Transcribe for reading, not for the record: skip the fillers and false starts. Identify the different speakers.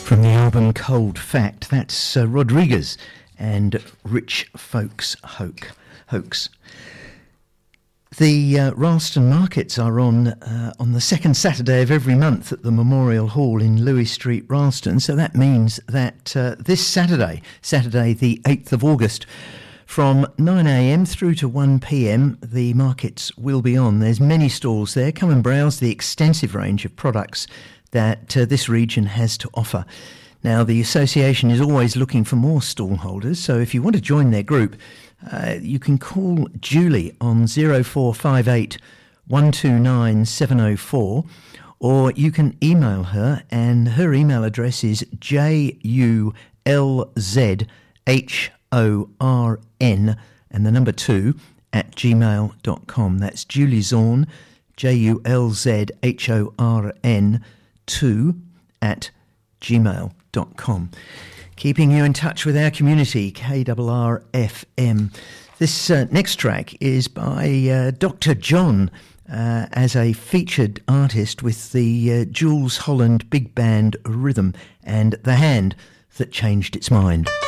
Speaker 1: From the album Cold Fact, that's Rodriguez and Rich Folks Hoax. The Ralston markets are on the second Saturday of every month at the Memorial Hall in Lewis Street, Ralston. So that means that this Saturday the 8th of August, from 9 a.m. through to 1 p.m, the markets will be on. There's many stalls there. Come and browse the extensive range of products that this region has to offer. Now, the association is always looking for more stall holders, so if you want to join their group, you can call Julie on 0458 129 704, or you can email her, and her email address is julzhorn and the number 2 at gmail.com. That's Julie Zorn, julzhorn 2 at gmail.com. Keeping you in touch with our community, KRRFM. This next track is by Dr. John as a featured artist with the Jules Holland Big Band Rhythm and The Hand That Changed Its Mind.